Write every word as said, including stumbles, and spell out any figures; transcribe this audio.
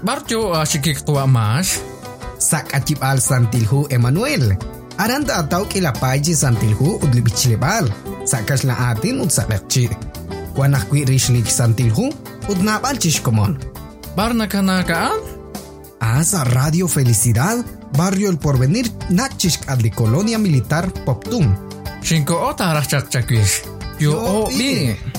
barjo asikik tua mas. Sak acip al santilhu Emmanuel. Aranda atau kilapaji santilhu udli bicilebal. Sakas la atin ud sakakci. Wanak kwi rishlik santilhu ud napal chishkomon. Barna kanakaan? Asa Radio Felicidad, Barrio El Porvenir, Nachishk adli Colonia Militar Poptum. Shinko ota rachak chakwish. Yo o bi.